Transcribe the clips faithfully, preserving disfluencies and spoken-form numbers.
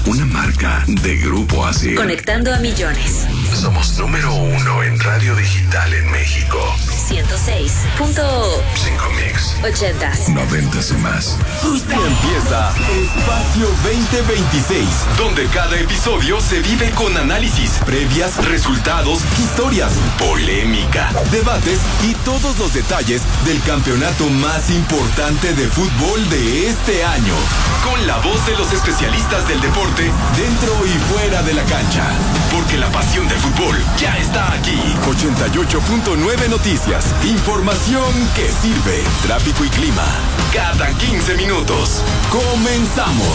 Una marca de Grupo Asir. Conectando a millones. Somos número uno en radio digital en México. ciento seis punto cinco mix. ochentas. Noventas y más. Justo empieza Espacio veinte veintiséis, donde cada episodio se vive con análisis, previas, resultados, historias, polémica, debates y todos los detalles del campeonato más importante de fútbol de este año. Con la voz de los especialistas del deporte dentro y fuera de la cancha. Porque la pasión del fútbol ya está aquí. ochenta y ocho punto nueve Noticias. Información que sirve. Tráfico y clima. Cada quince minutos. Comenzamos.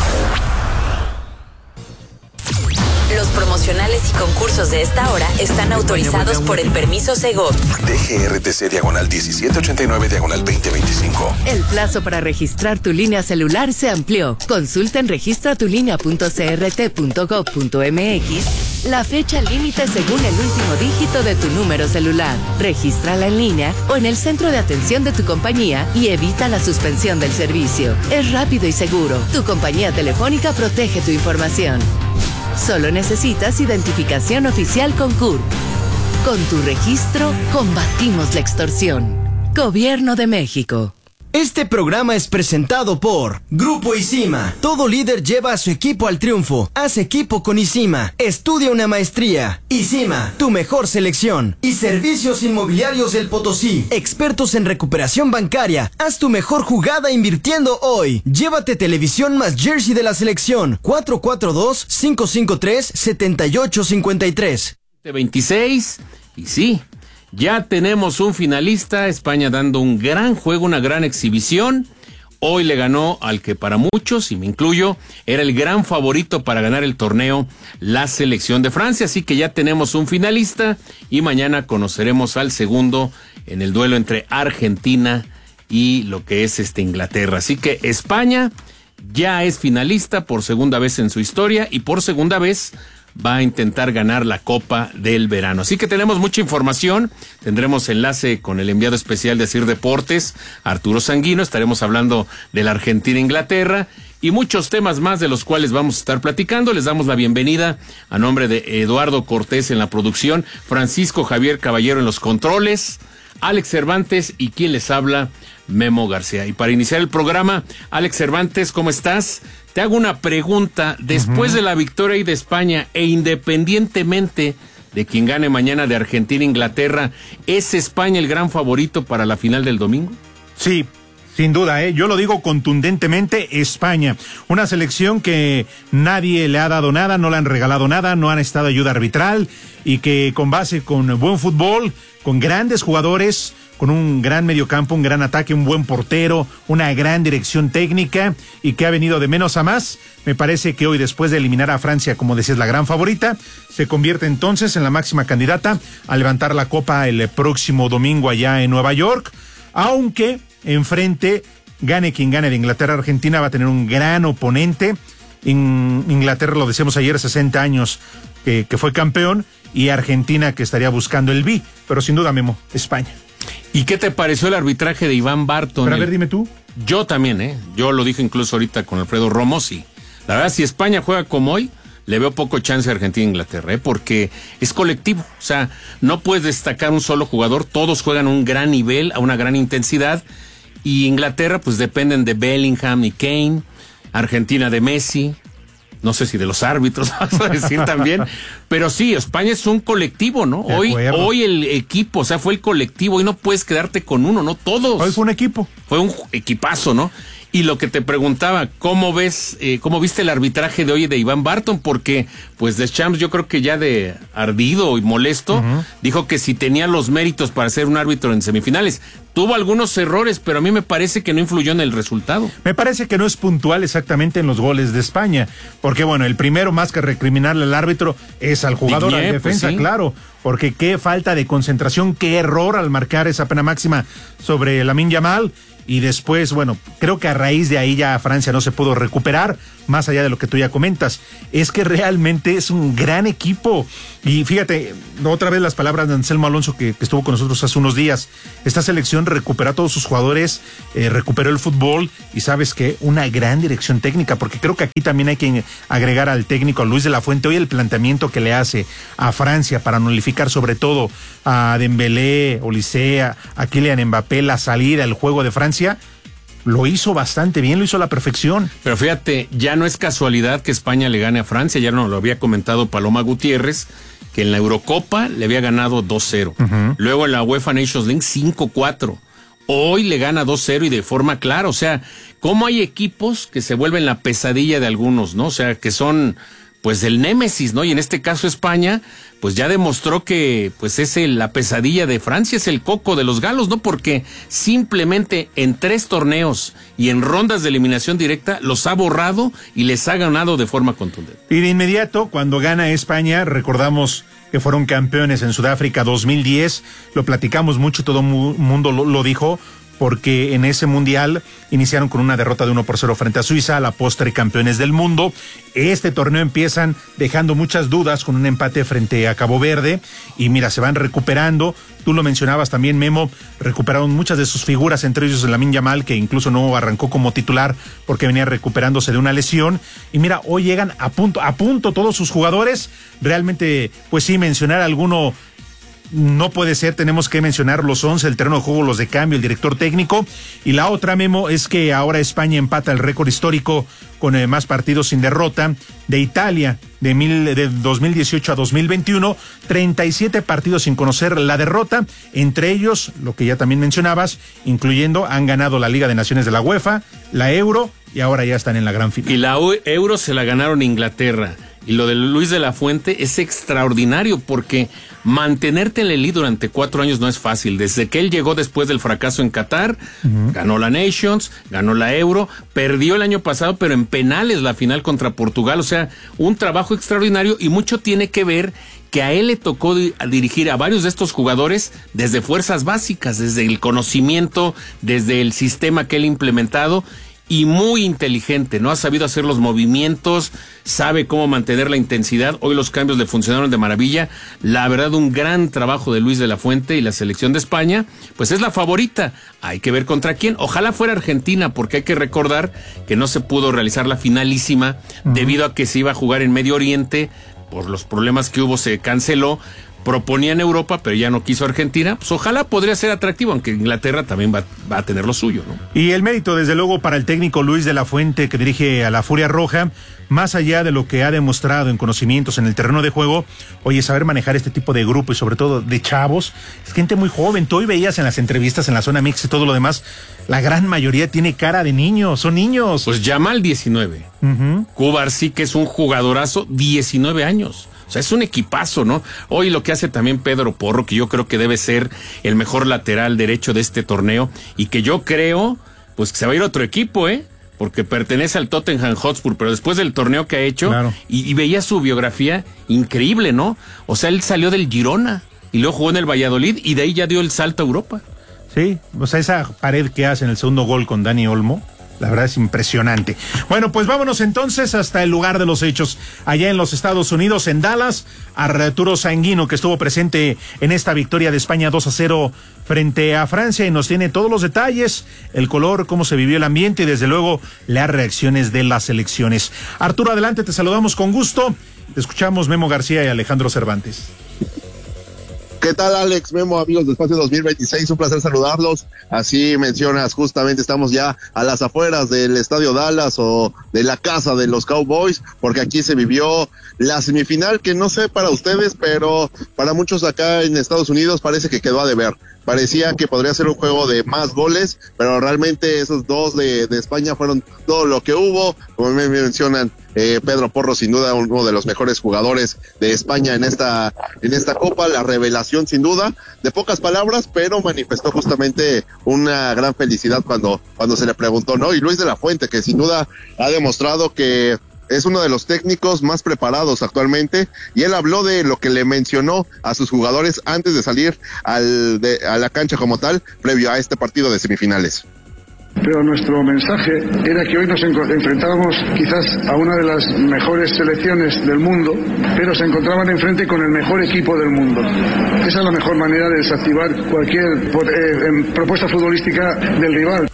Los promocionales y concursos de esta hora están autorizados por el permiso Segov. D G R T C diagonal diecisiete ochenta y nueve diagonal veinte veinticinco. El plazo para registrar tu línea celular se amplió. Consulta en registratulínea punto c r t punto gov punto m x la fecha límite según el último dígito de tu número celular. Regístrala en línea o en el centro de atención de tu compañía y evita la suspensión del servicio. Es rápido y seguro. Tu compañía telefónica protege tu información. Solo necesitas identificación oficial con C U R P. Con tu registro, combatimos la extorsión. Gobierno de México. Este programa es presentado por Grupo ISIMA. Todo líder lleva a su equipo al triunfo. Haz equipo con ISIMA. Estudia una maestría. ISIMA, tu mejor selección. Y Servicios Inmobiliarios del Potosí. Expertos en recuperación bancaria. Haz tu mejor jugada invirtiendo hoy. Llévate televisión más jersey de la selección. cuatro cuatro dos, cinco cinco tres, siete ocho cinco tres. veintiséis. Y sí, ya tenemos un finalista, España dando un gran juego, una gran exhibición. Hoy le ganó al que para muchos, y me incluyo, era el gran favorito para ganar el torneo, la selección de Francia. Así que ya tenemos un finalista y mañana conoceremos al segundo en el duelo entre Argentina y lo que es este Inglaterra. Así que España ya es finalista por segunda vez en su historia y por segunda vez va a intentar ganar la Copa del Verano. Así que tenemos mucha información. Tendremos enlace con el enviado especial de Asir Deportes, Arturo Sanguino. Estaremos hablando de la Argentina-Inglaterra y muchos temas más de los cuales vamos a estar platicando. Les damos la bienvenida a nombre de Eduardo Cortés en la producción, Francisco Javier Caballero en los controles, Alex Cervantes y quien les habla, Memo García. Y para iniciar el programa, Alex Cervantes, ¿cómo estás? Te hago una pregunta. Después uh-huh. de la victoria de España e independientemente de quien gane mañana de Argentina e Inglaterra, ¿es España el gran favorito para la final del domingo? Sí, sin duda, ¿eh? Yo lo digo contundentemente, España. Una selección que nadie le ha dado nada, no le han regalado nada, no han estado ayuda arbitral y que con base con buen fútbol, con grandes jugadores, con un gran mediocampo, un gran ataque, un buen portero, una gran dirección técnica y que ha venido de menos a más. Me parece que hoy, después de eliminar a Francia, como decías, la gran favorita, se convierte entonces en la máxima candidata a levantar la copa el próximo domingo allá en Nueva York, aunque enfrente, gane quien gane de Inglaterra, Argentina va a tener un gran oponente. En Inglaterra, lo decíamos ayer, sesenta años que, que fue campeón, y Argentina que estaría buscando el B, pero sin duda, Memo, España. ¿Y qué te pareció el arbitraje de Iván Barton? Pero a ver, dime tú. Yo también, ¿eh? Yo lo dije incluso ahorita con Alfredo Romo, sí. La verdad, si España juega como hoy, le veo poco chance a Argentina e Inglaterra, ¿eh? Porque es colectivo. O sea, no puedes destacar un solo jugador. Todos juegan a un gran nivel, a una gran intensidad. Y Inglaterra, pues dependen de Bellingham y Kane. Argentina de Messi. No sé si de los árbitros, vas a decir también. Pero sí, España es un colectivo, ¿no? Hoy, hoy el equipo, o sea, fue el colectivo. Y no puedes quedarte con uno, ¿no? Todos. Hoy fue un equipo. Fue un equipazo, ¿no? Y lo que te preguntaba, ¿cómo ves, eh, cómo viste el arbitraje de hoy de Iván Barton? Porque, pues, Deschamps, yo creo que ya de ardido y molesto, uh-huh. dijo que si tenía los méritos para ser un árbitro en semifinales. Tuvo algunos errores, pero a mí me parece que no influyó en el resultado. Me parece que no es puntual exactamente en los goles de España, porque, bueno, el primero, más que recriminarle al árbitro, es al jugador, Digné, a la defensa, pues sí. claro, porque qué falta de concentración, qué error al marcar esa pena máxima sobre Lamine Yamal. Y después, bueno, creo que a raíz de ahí ya Francia no se pudo recuperar, más allá de lo que tú ya comentas, es que realmente es un gran equipo. Y fíjate, otra vez las palabras de Anselmo Alonso, que, que estuvo con nosotros hace unos días. Esta selección recuperó a todos sus jugadores, eh, recuperó el fútbol y sabes que una gran dirección técnica, porque creo que aquí también hay que agregar al técnico, a Luis de la Fuente, hoy el planteamiento que le hace a Francia para nulificar sobre todo a Dembélé, Olise, a Kylian Mbappé, la salida, el juego de Francia, lo hizo bastante bien, lo hizo a la perfección. Pero fíjate, ya no es casualidad que España le gane a Francia, ya nos lo había comentado Paloma Gutiérrez, que en la Eurocopa le había ganado dos cero. Uh-huh. Luego en la UEFA Nations League cinco cuatro. Hoy le gana dos cero y de forma clara. O sea, cómo hay equipos que se vuelven la pesadilla de algunos, ¿no? O sea, que son pues el némesis, ¿no? Y en este caso España, pues ya demostró que pues es el, la pesadilla de Francia, es el coco de los galos, ¿no? Porque simplemente en tres torneos y en rondas de eliminación directa los ha borrado y les ha ganado de forma contundente. Y de inmediato, cuando gana España, recordamos que fueron campeones en Sudáfrica dos mil diez, lo platicamos mucho, todo el mundo lo, lo dijo, porque en ese mundial iniciaron con una derrota de uno por cero frente a Suiza, a la postre campeones del mundo. Este torneo empiezan dejando muchas dudas con un empate frente a Cabo Verde y mira, se van recuperando. Tú lo mencionabas también, Memo, recuperaron muchas de sus figuras, entre ellos Lamine Yamal, que incluso no arrancó como titular porque venía recuperándose de una lesión. Y mira, hoy llegan a punto, a punto todos sus jugadores. Realmente, pues sí, mencionar alguno no puede ser, tenemos que mencionar los once, el terreno de juego, los de cambio, el director técnico. Y la otra, Memo, es que ahora España empata el récord histórico con eh, más partidos sin derrota de Italia de, mil, de dos mil dieciocho a dos mil veintiuno, treinta y siete partidos sin conocer la derrota, entre ellos, lo que ya también mencionabas, incluyendo, han ganado la Liga de Naciones de la UEFA, la Euro, y ahora ya están en la gran final. Y la Euro se la ganaron Inglaterra. Y lo de Luis de la Fuente es extraordinario porque mantenerte en el lead durante cuatro años no es fácil. Desde que él llegó después del fracaso en Qatar, uh-huh. ganó la Nations, ganó la Euro, perdió el año pasado, pero en penales la final contra Portugal. O sea, un trabajo extraordinario y mucho tiene que ver que a él le tocó di- a dirigir a varios de estos jugadores desde fuerzas básicas, desde el conocimiento, desde el sistema que él ha implementado. Y muy inteligente, ¿no? Ha sabido hacer los movimientos, sabe cómo mantener la intensidad. Hoy los cambios le funcionaron de maravilla. La verdad, un gran trabajo de Luis de la Fuente y la selección de España, pues es la favorita. Hay que ver contra quién. Ojalá fuera Argentina, porque hay que recordar que no se pudo realizar la finalísima uh-huh. debido a que se iba a jugar en Medio Oriente. Por los problemas que hubo se canceló. Proponían Europa, pero ya no quiso Argentina. Pues ojalá podría ser atractivo, aunque Inglaterra también va, va a tener lo suyo, ¿no? Y el mérito, desde luego, para el técnico Luis de la Fuente, que dirige a la Furia Roja, más allá de lo que ha demostrado en conocimientos en el terreno de juego, oye, saber manejar este tipo de grupo y sobre todo de chavos, es gente muy joven. Tú hoy veías en las entrevistas en la zona mix y todo lo demás, la gran mayoría tiene cara de niños, son niños. Pues Yamal, diecinueve. Uh-huh. Cubarsí, que es un jugadorazo, diecinueve años. O sea, es un equipazo, ¿no? Hoy lo que hace también Pedro Porro, que yo creo que debe ser el mejor lateral derecho de este torneo, y que yo creo, pues que se va a ir a otro equipo, ¿eh? Porque pertenece al Tottenham Hotspur, pero después del torneo que ha hecho, claro. y, y veía su biografía, increíble, ¿no? O sea, él salió del Girona, y luego jugó en el Valladolid, y de ahí ya dio el salto a Europa. Sí, o sea, esa pared que hace en el segundo gol con Dani Olmo, la verdad es impresionante. Bueno, pues vámonos entonces hasta el lugar de los hechos, allá en los Estados Unidos, en Dallas. Arturo Sanguino, que estuvo presente en esta victoria de España dos a cero frente a Francia, y nos tiene todos los detalles, el color, cómo se vivió el ambiente y desde luego las reacciones de las selecciones. Arturo, adelante, te saludamos con gusto. Te escuchamos, Memo García y Alejandro Cervantes. ¿Qué tal, Alex, Memo, amigos de Espacio dos mil veintiséis? Un placer saludarlos. Así mencionas, justamente estamos ya a las afueras del Estadio Dallas o de la casa de los Cowboys, porque aquí se vivió la semifinal que no sé para ustedes, pero para muchos acá en Estados Unidos parece que quedó a deber. Parecía que podría ser un juego de más goles, pero realmente esos dos de, de España fueron todo lo que hubo. Como me mencionan, eh, Pedro Porro, sin duda uno de los mejores jugadores de España en esta en esta Copa, la revelación sin duda, de pocas palabras, pero manifestó justamente una gran felicidad cuando, cuando se le preguntó, ¿no? Y Luis de la Fuente, que sin duda ha demostrado que es uno de los técnicos más preparados actualmente, y él habló de lo que le mencionó a sus jugadores antes de salir al, de, a la cancha como tal, previo a este partido de semifinales. Pero nuestro mensaje era que hoy nos enfrentábamos quizás a una de las mejores selecciones del mundo, pero se encontraban enfrente con el mejor equipo del mundo. Esa es la mejor manera de desactivar cualquier eh, propuesta futbolística del rival.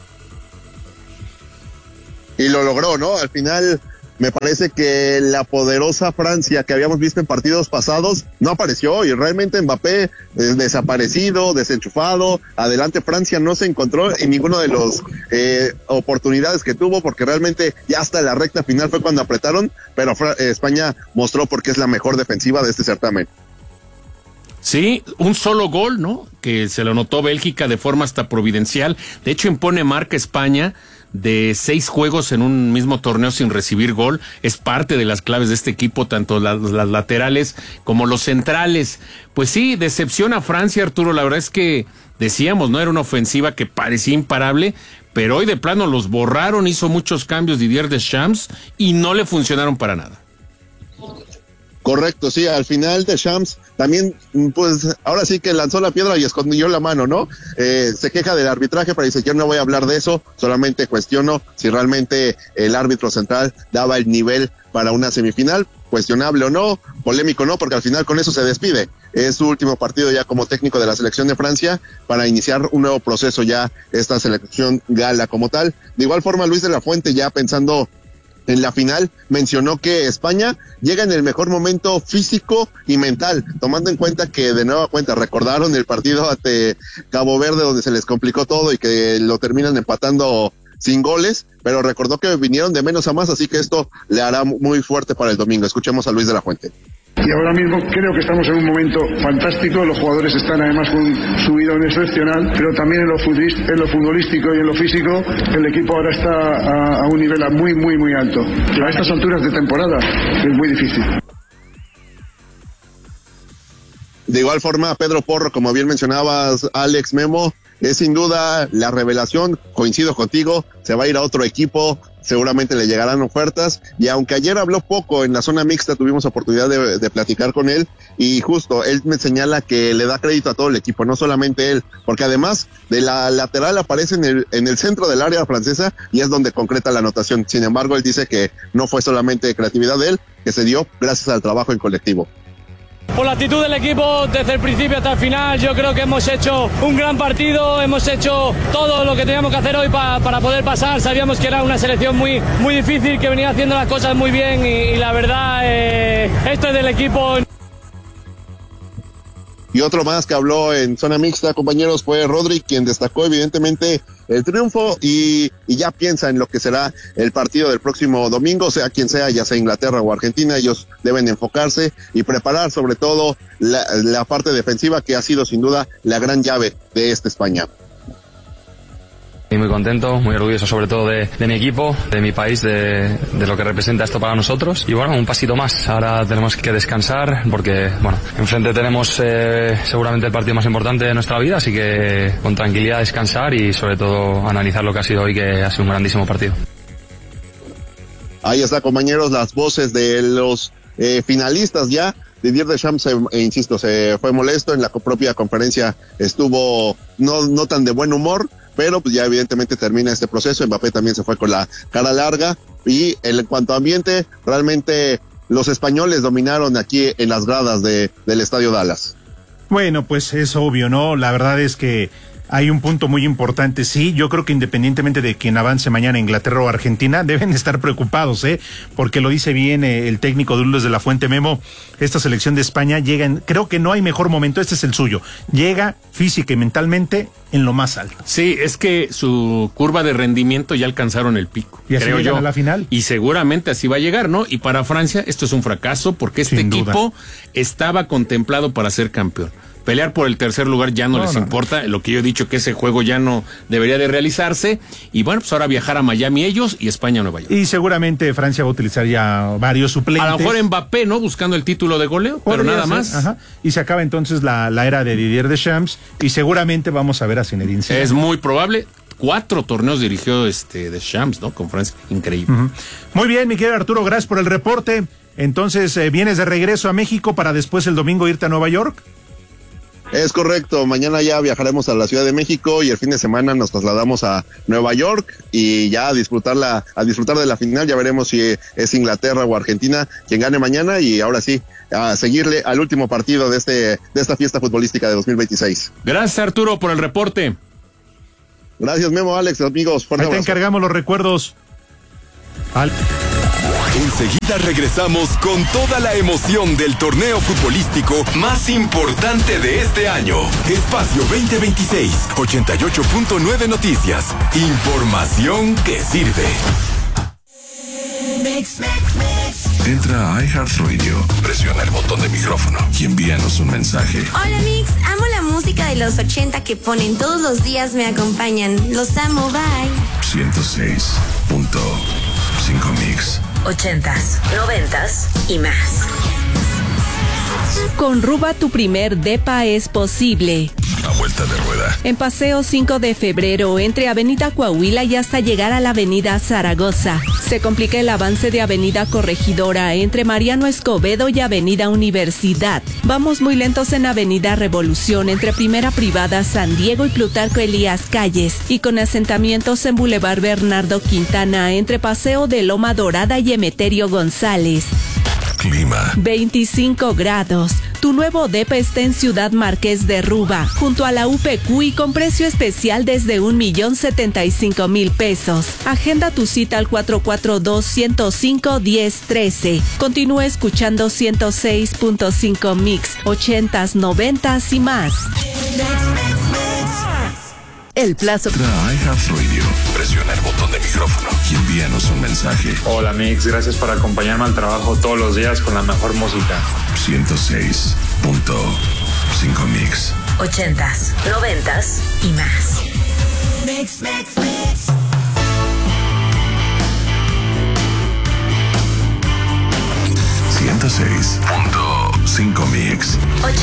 Y lo logró, ¿no? Al final me parece que la poderosa Francia que habíamos visto en partidos pasados no apareció y realmente Mbappé eh, desaparecido, desenchufado, adelante Francia no se encontró en ninguno de los eh, oportunidades que tuvo porque realmente ya hasta la recta final fue cuando apretaron, pero Fra- eh, España mostró por qué es la mejor defensiva de este certamen. Sí, un solo gol, ¿no? Que se lo anotó Bélgica de forma hasta providencial. De hecho, impone marca España de seis juegos en un mismo torneo sin recibir gol. Es parte de las claves de este equipo, tanto las, las laterales como los centrales. Pues sí, decepciona a Francia, Arturo. La verdad es que decíamos, ¿no? Era una ofensiva que parecía imparable, pero hoy de plano los borraron, hizo muchos cambios Didier Deschamps y no le funcionaron para nada. Correcto, sí, al final Deschamps también, pues, ahora sí que lanzó la piedra y escondió la mano, ¿no? Eh, se queja del arbitraje, pero dice, yo no voy a hablar de eso, solamente cuestiono si realmente el árbitro central daba el nivel para una semifinal, cuestionable o no, polémico no, porque al final con eso se despide. Es su último partido ya como técnico de la selección de Francia para iniciar un nuevo proceso ya, esta selección gala como tal. De igual forma, Luis de la Fuente, ya pensando en la final, mencionó que España llega en el mejor momento físico y mental, tomando en cuenta que de nueva cuenta recordaron el partido ante Cabo Verde donde se les complicó todo y que lo terminan empatando sin goles, pero recordó que vinieron de menos a más, así que esto le hará muy fuerte para el domingo. Escuchemos a Luis de la Fuente. Y ahora mismo creo que estamos en un momento fantástico, los jugadores están además con un subidón excepcional, pero también en lo, en lo futbolístico y en lo físico el equipo ahora está a, a un nivel muy, muy, muy alto. A estas alturas de temporada es muy difícil. De igual forma, Pedro Porro, como bien mencionabas, Alex, Memo, es sin duda la revelación, coincido contigo, se va a ir a otro equipo, seguramente le llegarán ofertas, y aunque ayer habló poco en la zona mixta, tuvimos oportunidad de, de platicar con él, y justo, él me señala que le da crédito a todo el equipo, no solamente él, porque además de la lateral aparece en el, en el centro del área francesa, y es donde concreta la anotación. Sin embargo, él dice que no fue solamente creatividad de él, que se dio gracias al trabajo en colectivo. Por la actitud del equipo desde el principio hasta el final, yo creo que hemos hecho un gran partido, hemos hecho todo lo que teníamos que hacer hoy pa, para poder pasar. Sabíamos que era una selección muy, muy difícil, que venía haciendo las cosas muy bien y, y la verdad, eh, esto es del equipo. Y otro más que habló en zona mixta, compañeros, fue Rodri, quien destacó evidentemente el triunfo y, y ya piensa en lo que será el partido del próximo domingo, sea quien sea, ya sea Inglaterra o Argentina. Ellos deben enfocarse y preparar sobre todo la, la parte defensiva, que ha sido sin duda la gran llave de esta España. Y muy contento, muy orgulloso sobre todo de, de mi equipo, de mi país, de, de lo que representa esto para nosotros. Y bueno, un pasito más. Ahora tenemos que descansar porque, bueno, enfrente tenemos eh, seguramente el partido más importante de nuestra vida, así que con tranquilidad descansar y sobre todo analizar lo que ha sido hoy, que ha sido un grandísimo partido. Ahí está, compañeros, las voces de los eh, finalistas ya. Didier Deschamps, eh, insisto, se fue molesto, en la propia conferencia estuvo no, no tan de buen humor, pero pues ya evidentemente termina este proceso. Mbappé también se fue con la cara larga, y en cuanto a ambiente, realmente los españoles dominaron aquí en las gradas de, del Estadio Dallas. Bueno, pues es obvio, ¿no? La verdad es que hay un punto muy importante, sí, yo creo que independientemente de quien avance mañana, Inglaterra o Argentina, deben estar preocupados, ¿eh? Porque lo dice bien eh, el técnico de Luis de la Fuente, Memo, esta selección de España llega en, creo que no hay mejor momento, este es el suyo, llega física y mentalmente en lo más alto. Sí, es que su curva de rendimiento ya alcanzaron el pico, y así creo yo, a la final. Y seguramente así va a llegar, ¿no? Y para Francia esto es un fracaso, porque este Sin equipo duda. estaba contemplado para ser campeón. Pelear por el tercer lugar ya no, no les no, importa, no. Lo que yo he dicho, que ese juego ya no debería de realizarse, y bueno, pues ahora viajar a Miami ellos y España a Nueva York. Y seguramente Francia va a utilizar ya varios suplentes. A lo mejor Mbappé, ¿no? Buscando el título de goleo, Podría pero nada ser, más. Ajá. Y se acaba entonces la, la era de Didier Deschamps, y seguramente vamos a ver a Zinedine Zidane. Es muy probable. Cuatro torneos dirigió este Deschamps, ¿no? Con Francia, increíble. Uh-huh. Muy bien, mi querido Arturo, gracias por el reporte. Entonces, eh, ¿vienes de regreso a México para después el domingo irte a Nueva York? Es correcto, mañana ya viajaremos a la Ciudad de México y el fin de semana nos trasladamos a Nueva York y ya a disfrutarla, a disfrutar de la final. Ya veremos si es Inglaterra o Argentina quien gane mañana y ahora sí, a seguirle al último partido de este de esta fiesta futbolística de dos mil veintiséis. Gracias, Arturo, por el reporte. Gracias, Memo, Alex, amigos. Ahí te encargamos los recuerdos. Al... Enseguida regresamos con toda la emoción del torneo futbolístico más importante de este año. Espacio veinte veintiséis, ochenta y ocho punto nueve Noticias. Información que sirve. Mix, mix, mix. Entra a iHeartRadio, presiona el botón de micrófono y envíanos un mensaje. Hola Mix, amo la música de los ochenta que ponen todos los días, me acompañan. Los amo, bye. ciento seis punto cinco Mix. Ochentas, noventas y más. Con Ruba tu primer depa es posible. A vuelta de rueda. En Paseo cinco de febrero, entre Avenida Coahuila y hasta llegar a la Avenida Zaragoza. Se complica el avance de Avenida Corregidora entre Mariano Escobedo y Avenida Universidad. Vamos muy lentos en Avenida Revolución entre Primera Privada San Diego y Plutarco Elías Calles. Y con asentamientos en Boulevard Bernardo Quintana entre Paseo de Loma Dorada y Emeterio González. Clima. veinticinco grados. Tu nuevo depa está en Ciudad Marqués de Ruba, junto a la U P Q y con precio especial desde un millón setenta y cinco mil pesos. Agenda tu cita al cuatro cuatro dos, ciento cinco, diez trece. Continúa escuchando ciento seis punto cinco Mix, ochentas, noventas y más. El plazo. Entra a iHeartRadio, presiona el botón de micrófono y envíanos un mensaje. Hola Mix, gracias por acompañarme al trabajo todos los días con la mejor música. ciento seis punto cinco Mix. Ochentas, noventas y más. Mix, mix, mix. ciento seis punto cinco Mix. Ochentas.